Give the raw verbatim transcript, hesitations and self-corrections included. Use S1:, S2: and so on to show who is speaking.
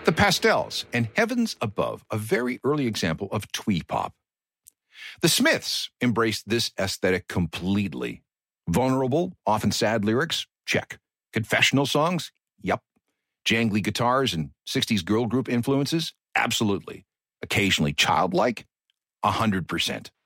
S1: The Pastels, and heavens above, a very early example of twee pop. The Smiths embraced this aesthetic completely. Vulnerable, often sad lyrics? Check. Confessional songs? Yup. Jangly guitars and sixties girl group influences? Absolutely. Occasionally childlike? A hundred percent.